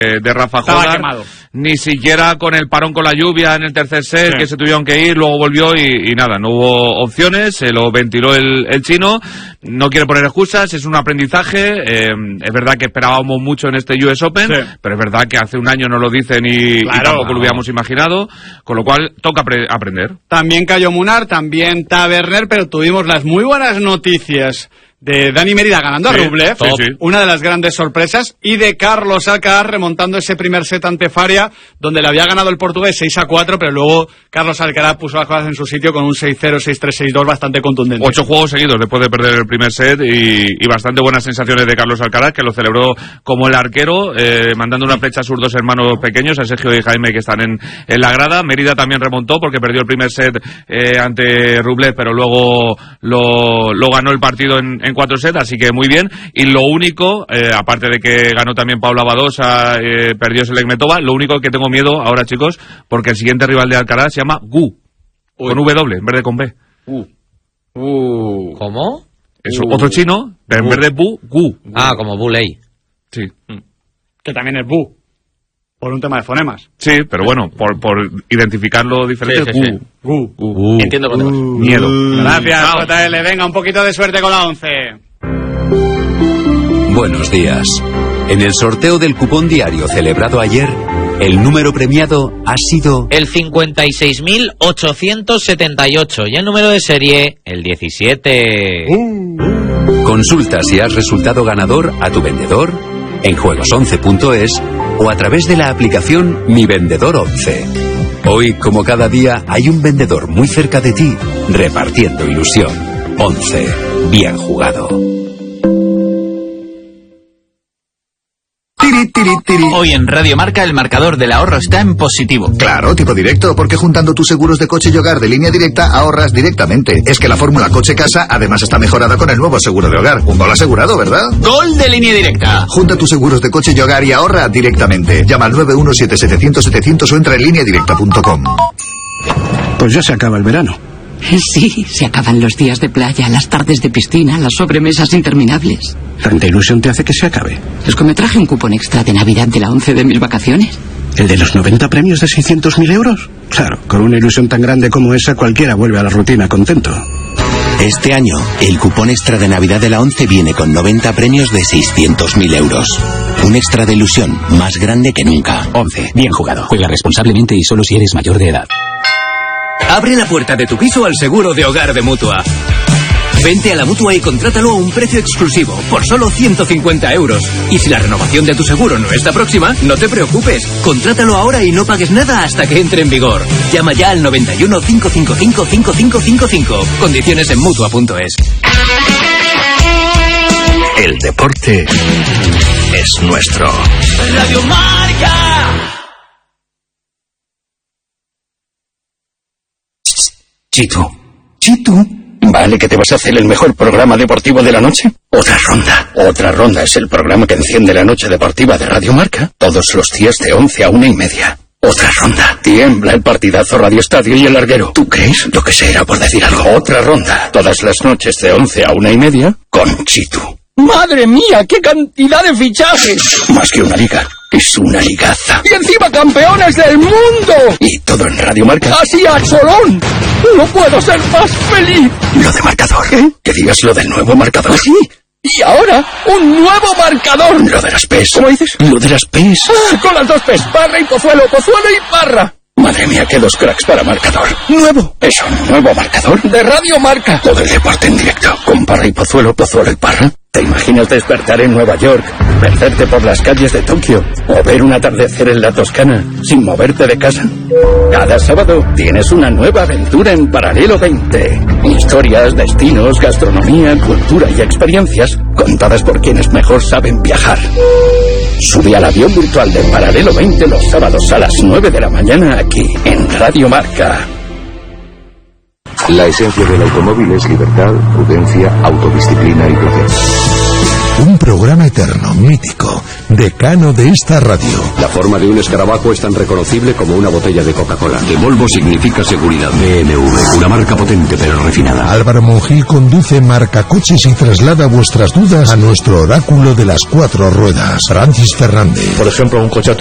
de Rafa Hodar, ni siquiera con el parón con la lluvia en el tercer set, que se tuvieron que ir, luego volvió y nada, no hubo opciones, se lo ventiló el chino, no quiere poner excusas, es un aprendizaje, es verdad que esperábamos mucho en este US Open, pero es verdad que hace un año no lo dicen y tampoco lo hubiéramos imaginado, con lo cual toca aprender. También cayó Munar, también Taberner, pero tuvimos las muy buenas noticias de Dani Mérida ganando a Rublev, una de las grandes sorpresas, y de Carlos Alcaraz remontando ese primer set ante Faria, donde le había ganado el portugués 6-4, pero luego Carlos Alcaraz puso las cosas en su sitio con un 6-0, 6-3, 6-2 bastante contundente. 8 juegos seguidos después de perder el primer set y bastante buenas sensaciones de Carlos Alcaraz, que lo celebró como el arquero, mandando una flecha a sus dos hermanos pequeños, a Sergio y Jaime, que están en la grada. Mérida también remontó porque perdió el primer set ante Rublev, pero luego lo ganó el partido en 4 sets, así que muy bien. Y lo único, aparte de que ganó también Paula Badosa, perdió Selekmetova, lo único que tengo miedo ahora, chicos, porque el siguiente rival de Alcaraz se llama Gu, con W en vez de con B. ¿Cómo? Es otro chino, pero en vez de Bu, Gu. Ah, como Bu Lei. Sí. Que también es Bu, por un tema de fonemas. Sí, pero bueno, por identificarlo diferente, Gu. Entiendo por demás. Miedo. Gracias, JL. Venga, un poquito de suerte con la 11. Buenos días. En el sorteo del cupón diario celebrado ayer, el número premiado ha sido el 56.878 y el número de serie el 17. Consulta si has resultado ganador a tu vendedor en juegos11.es o a través de la aplicación Mi Vendedor 11. Hoy, como cada día, hay un vendedor muy cerca de ti repartiendo ilusión. 11. Bien jugado. Hoy en Radio Marca el marcador del ahorro está en positivo. Claro, tipo directo, porque juntando tus seguros de coche y hogar de Línea Directa ahorras directamente. Es que la fórmula coche-casa además está mejorada con el nuevo seguro de hogar. Un gol asegurado, ¿verdad? ¡Gol de Línea Directa! Junta tus seguros de coche y hogar y ahorra directamente. Llama al 917-700-700 o entra en lineadirecta.com. Pues ya se acaba el verano. Sí, se acaban los días de playa, las tardes de piscina, las sobremesas interminables. ¿Tanta ilusión te hace que se acabe? Es que me traje un cupón extra de Navidad de la 11 de mis vacaciones. ¿El de los 90 premios de 600.000 euros? Claro, con una ilusión tan grande como esa cualquiera vuelve a la rutina contento. Este año, el cupón extra de Navidad de la 11 viene con 90 premios de 600.000 euros. Un extra de ilusión más grande que nunca. 11. Bien jugado. Juega responsablemente y solo si eres mayor de edad. Abre la puerta de tu piso al seguro de hogar de Mutua. Vente a la Mutua y contrátalo a un precio exclusivo, por solo 150 euros. Y si la renovación de tu seguro no está próxima, no te preocupes. Contrátalo ahora y no pagues nada hasta que entre en vigor. Llama ya al 91 555 5555. Condiciones en Mutua.es. El deporte es nuestro. Radio Marca. Chitu. ¿Vale que te vas a hacer el mejor programa deportivo de la noche? Otra ronda es el programa que enciende la noche deportiva de Radio Marca. Todos los días de 11 a 1:30. Otra ronda. Tiembla el partidazo Radio Estadio y el larguero. ¿Tú crees? Lo que sea, por decir algo. Otra ronda. Todas las noches de 11 a 1:30 con Chitu. ¡Madre mía! ¡Qué cantidad de fichajes! Más que una liga. Es una ligaza. ¡Y encima campeones del mundo! Y todo en Radio Marca. ¡Así a cholón! ¡No puedo ser más feliz! Lo de marcador. Que digas lo del nuevo marcador. ¿Sí? Y ahora, un nuevo marcador. Lo de las PES. ¿Cómo dices? Lo de las PES. Con las dos PES. Parra y Pozuelo, Pozuelo y Parra. Madre mía, qué dos cracks para marcador. Nuevo. ¿Es un nuevo marcador? De Radio Marca. Todo el deporte en directo. Con Parra y Pozuelo, Pozuelo y Parra. ¿Te imaginas despertar en Nueva York, perderte por las calles de Tokio o ver un atardecer en la Toscana sin moverte de casa? Cada sábado tienes una nueva aventura en Paralelo 20. Historias, destinos, gastronomía, cultura y experiencias contadas por quienes mejor saben viajar. Sube al avión virtual de Paralelo 20 los sábados a las 9 de la mañana aquí en Radio Marca. La esencia del automóvil es libertad, prudencia, autodisciplina y placer. Un programa eterno, mítico, decano de esta radio. La forma de un escarabajo es tan reconocible como una botella de Coca-Cola. De Volvo significa seguridad. BMW, una marca potente pero refinada. Álvaro Monjil conduce Marca Coches y traslada vuestras dudas a nuestro oráculo de las 4 ruedas. Francis Fernández. Por ejemplo, un coche